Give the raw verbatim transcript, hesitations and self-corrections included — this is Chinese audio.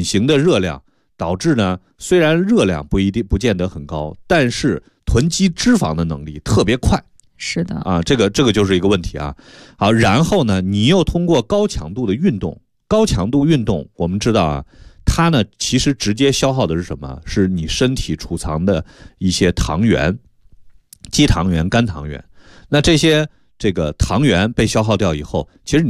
型的热量，导致呢虽然热量不一定不见得很高，但是囤积脂肪的能力特别快。 是的啊，这个这个就是一个问题啊。好，然后呢，你又通过高强度的运动，高强度运动，我们知道啊，它呢其实直接消耗的是什么？是你身体储藏的一些糖原，肌糖原、肝糖原。那这些这个糖原被消耗掉以后，其实你